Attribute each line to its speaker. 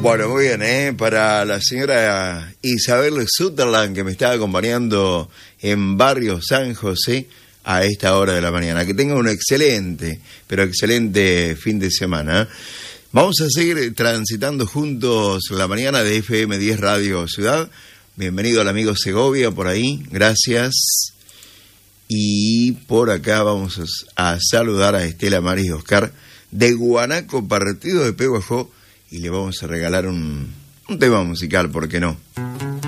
Speaker 1: Bueno, muy bien, para la señora Isabel Sutherland, que me está acompañando en Barrio San José a esta hora de la mañana. Que tenga un excelente, pero excelente fin de semana. Vamos a seguir transitando juntos la mañana de FM 10 Radio Ciudad. Bienvenido al amigo Segovia por ahí, gracias. Y por acá vamos a saludar a Estela Maris Oscar de Guanaco, partido de Peguajó, y le vamos a regalar un tema musical, ¿por qué no?